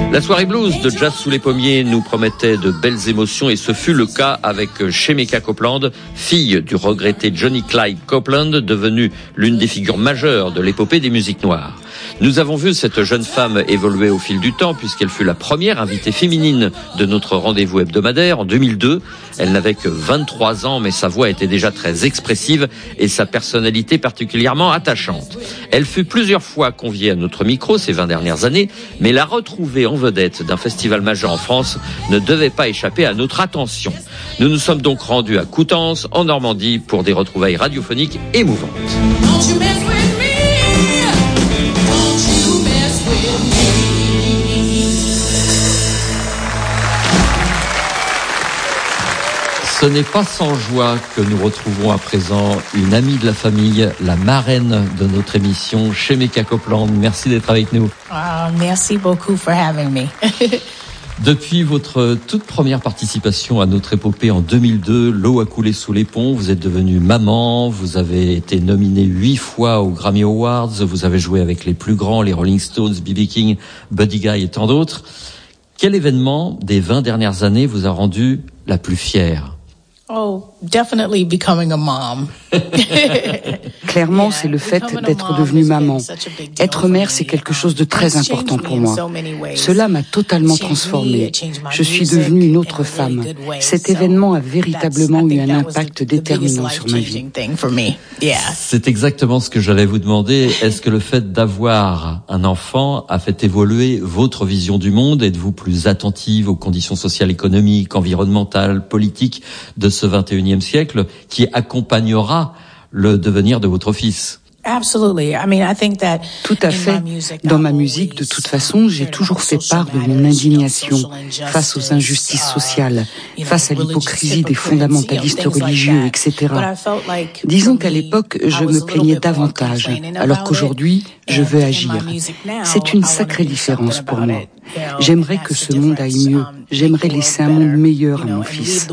La soirée blues de Jazz sous les pommiers nous promettait de belles émotions et ce fut le cas avec Shemekia Copeland, fille du regretté Johnny Clyde Copeland, devenue l'une des figures majeures de l'épopée des musiques noires. Nous avons vu cette jeune femme évoluer au fil du temps puisqu'elle fut la première invitée féminine de notre rendez-vous hebdomadaire en 2002. Elle n'avait que 23 ans mais sa voix était déjà très expressive et sa personnalité particulièrement attachante. Elle fut plusieurs fois conviée à notre micro ces 20 dernières années, mais la retrouver en vedette d'un festival majeur en France ne devait pas échapper à notre attention. Nous nous sommes donc rendus à Coutances, en Normandie, pour des retrouvailles radiophoniques émouvantes. Ce n'est pas sans joie que nous retrouvons à présent une amie de la famille, la marraine de notre émission, Shemekia Copeland. Merci d'être avec nous. Merci beaucoup for having me. Depuis votre toute première participation à notre épopée en 2002, l'eau a coulé sous les ponts, vous êtes devenue maman, vous avez été nominée 8 fois aux Grammy Awards, vous avez joué avec les plus grands, les Rolling Stones, B.B. King, Buddy Guy et tant d'autres. Quel événement des 20 dernières années vous a rendu la plus fière ? Oh, definitely becoming a mom. Clairement, c'est le fait d'être devenue maman. Être mère, c'est quelque chose de très important pour moi. Cela m'a totalement transformée. Je suis devenue une autre femme. Cet événement a véritablement eu un impact déterminant sur ma vie. C'est exactement ce que j'allais vous demander. Est-ce que le fait d'avoir un enfant a fait évoluer votre vision du monde? Êtes-vous plus attentive aux conditions sociales, économiques, environnementales, politiques de ce 21e siècle qui accompagnera le devenir de votre fils? Tout à fait. Dans ma musique, de toute façon, j'ai toujours fait part de mon indignation face aux injustices sociales, face à l'hypocrisie des fondamentalistes religieux, etc. Disons qu'à l'époque, je me plaignais davantage, alors qu'aujourd'hui, je veux agir. C'est une sacrée différence pour moi. J'aimerais que ce monde aille mieux. J'aimerais laisser un monde meilleur à mon fils.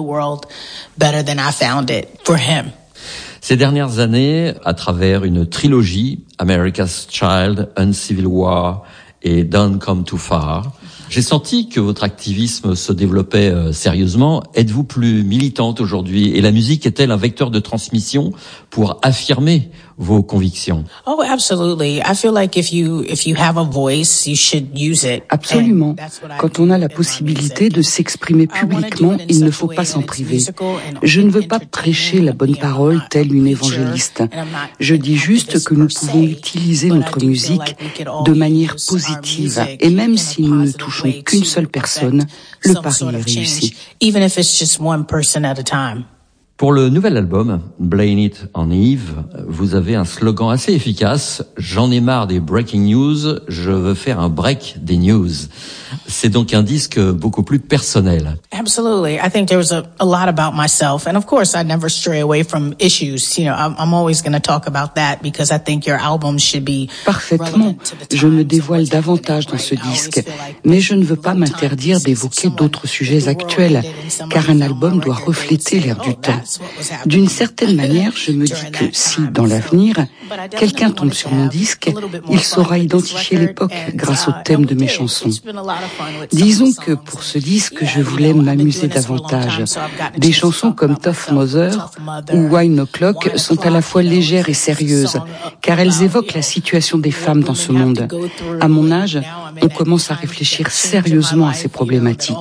Ces dernières années, à travers une trilogie, America's Child, Uncivil War et Don't Come Too Far, j'ai senti que votre activisme se développait sérieusement. Êtes-vous plus militante aujourd'hui? Et la musique est-elle un vecteur de transmission pour affirmer vos convictions? Oh, absolutely. I feel like if you have a voice, you should use it. Absolument. Quand on a la possibilité de s'exprimer publiquement, il ne faut pas s'en priver. Je ne veux pas prêcher la bonne parole telle une évangéliste. Je dis juste que nous pouvons utiliser notre musique de manière positive. Et même si nous ne touchons qu'une seule personne, le pari est réussi. Even if it's just one person at a time. Pour le nouvel album, Blame It on Eve, vous avez un slogan assez efficace. J'en ai marre des breaking news, je veux faire un break des news. C'est donc un disque beaucoup plus personnel. Absolutely. I think there was a lot about myself. And of course, I never stray away from issues. You know, I'm always going to talk about that because I think your album should be Parfaitement. Je me dévoile davantage dans ce disque. Mais je ne veux pas m'interdire d'évoquer d'autres sujets actuels, car un album doit refléter l'air du temps. D'une certaine manière, je me dis que si, dans l'avenir, quelqu'un tombe sur mon disque, il saura identifier l'époque grâce au thème de mes chansons. Disons que pour ce disque, je voulais m'amuser davantage. Des chansons comme Tough Mother ou Wine O'Clock sont à la fois légères et sérieuses, car elles évoquent la situation des femmes dans ce monde. À mon âge, on commence à réfléchir sérieusement à ces problématiques.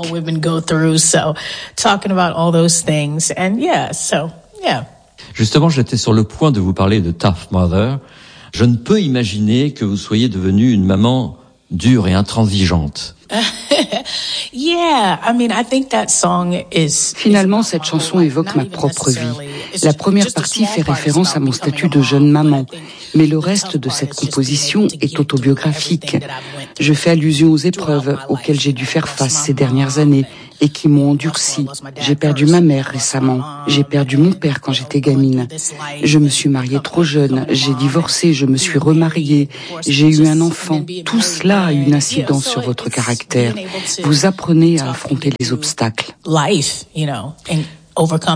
Justement, j'étais sur le point de vous parler de Tough Mother. Je ne peux imaginer que vous soyez devenue une maman dure et intransigeante. Finalement, cette chanson évoque ma propre vie. La première partie fait référence à mon statut de jeune maman, mais le reste de cette composition est autobiographique. Je fais allusion aux épreuves auxquelles j'ai dû faire face ces dernières années et qui m'ont endurci. J'ai perdu ma mère récemment. J'ai perdu mon père quand j'étais gamine. Je me suis mariée trop jeune. J'ai divorcé. Je me suis remariée. J'ai eu un enfant. Tout cela a une incidence sur votre caractère. Vous apprenez à affronter les obstacles.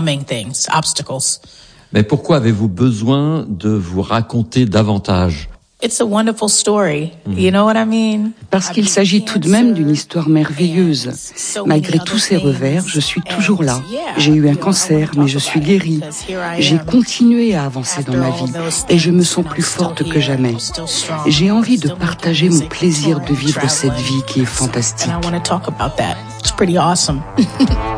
Mais pourquoi avez-vous besoin de vous raconter davantage? It's a wonderful story. You know what I mean? Parce qu'il s'agit tout de même d'une histoire merveilleuse. Malgré tous ces revers, je suis toujours là. J'ai eu un cancer, mais je suis guérie. J'ai continué à avancer dans ma vie et je me sens plus forte que jamais. J'ai envie de partager mon plaisir de vivre cette vie qui est fantastique.